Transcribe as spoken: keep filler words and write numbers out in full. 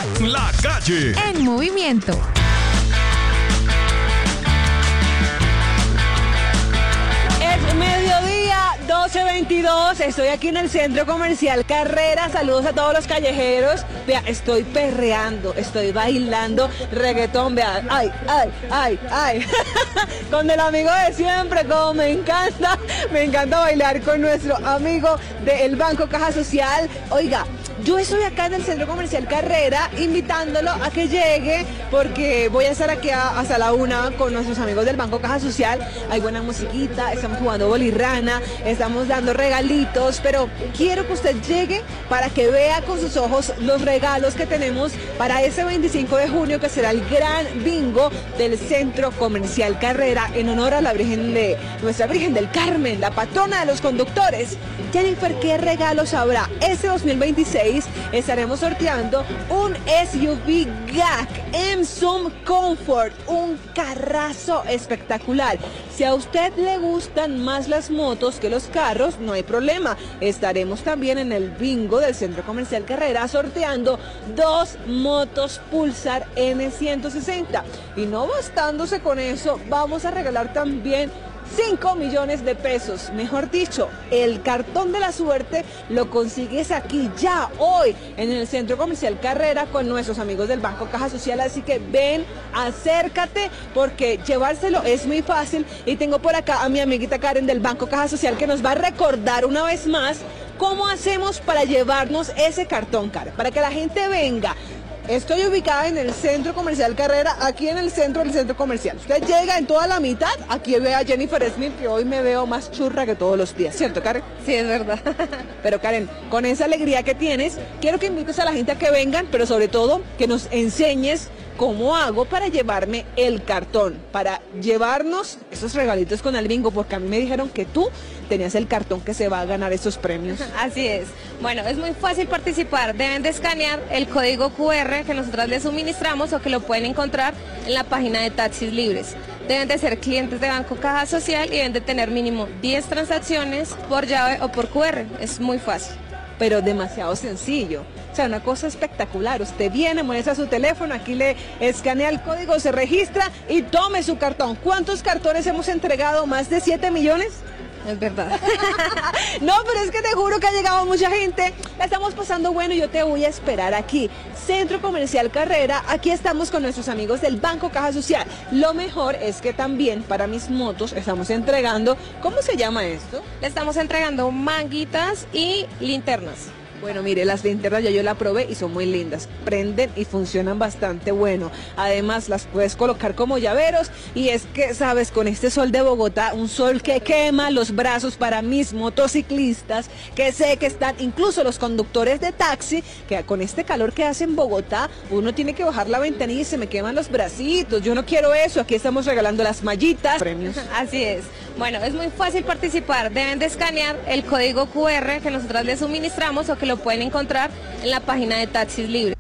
La Calle en movimiento. Es mediodía, doce veintidós. Estoy aquí en el Centro Comercial Carrera. Saludos a todos los callejeros. Vea, estoy perreando, estoy bailando reggaetón. Vea, ay, ay, ay, ay. Con el amigo de siempre, como me encanta. Me encanta bailar con nuestro amigo del Banco Caja Social. Oiga, yo estoy acá en el Centro Comercial Carrera invitándolo a que llegue porque voy a estar aquí a, hasta la una con nuestros amigos del Banco Caja Social. Hay buena musiquita, estamos jugando bolirrana, estamos dando regalitos, pero quiero que usted llegue para que vea con sus ojos los regalos que tenemos para ese veinticinco de junio, que será el gran bingo del Centro Comercial Carrera en honor a la Virgen de nuestra Virgen del Carmen, la patrona de los conductores. Jennifer, ¿qué regalos habrá? Este dos mil veintiséis estaremos sorteando un S U V G A C Emsum Comfort, un carrazo espectacular. Si a usted le gustan más las motos que los carros, no hay problema. Estaremos también en el bingo del Centro Comercial Carrera sorteando dos motos Pulsar N ciento sesenta. Y no bastándose con eso, vamos a regalar también cinco millones de pesos. Mejor dicho, el cartón de la suerte lo consigues aquí ya, hoy, en el Centro Comercial Carrera con nuestros amigos del Banco Caja Social. Así que ven, acércate, porque llevárselo es muy fácil. Y tengo por acá a mi amiguita Karen del Banco Caja Social, que nos va a recordar una vez más cómo hacemos para llevarnos ese cartón, Karen, para que la gente venga. Estoy ubicada en el Centro Comercial Carrera, aquí en el centro del Centro Comercial. Usted llega en toda la mitad, aquí ve a Jennifer Smith, que hoy me veo más churra que todos los días, ¿cierto, Karen? Sí, es verdad. Pero Karen, con esa alegría que tienes, quiero que invites a la gente a que vengan, pero sobre todo que nos enseñes cómo hago para llevarme el cartón, para llevarnos esos regalitos con el bingo, porque a mí me dijeron que tú tenías el cartón que se va a ganar esos premios. Así es. Bueno, es muy fácil participar. Deben de escanear el código Q R que nosotras les suministramos o que lo pueden encontrar en la página de Taxis Libres. Deben de ser clientes de Banco Caja Social y deben de tener mínimo diez transacciones por llave o por Q R. Es muy fácil. Pero demasiado sencillo. O sea, una cosa espectacular. Usted viene, muestra su teléfono, aquí le escanea el código, se registra y tome su cartón. ¿Cuántos cartones hemos entregado? ¿Más de siete millones? Es verdad. No, pero es que te juro que ha llegado mucha gente. La estamos pasando bueno y yo te voy a esperar aquí. Centro Comercial Carrera, aquí estamos con nuestros amigos del Banco Caja Social. Lo mejor es que también para mis motos estamos entregando, ¿cómo se llama esto? Le estamos entregando manguitas y linternas. Bueno, mire, las linternas ya yo la probé y son muy lindas, prenden y funcionan bastante bueno. Además, las puedes colocar como llaveros y es que, sabes, con este sol de Bogotá, un sol que quema los brazos para mis motociclistas, que sé que están, incluso los conductores de taxi, que con este calor que hace en Bogotá, uno tiene que bajar la ventanilla y se me queman los bracitos. Yo no quiero eso, aquí estamos regalando las mallitas, premios. Así es. Bueno, es muy fácil participar. Deben de escanear el código Q R que nosotras les suministramos o que lo pueden encontrar en la página de Taxis Libres.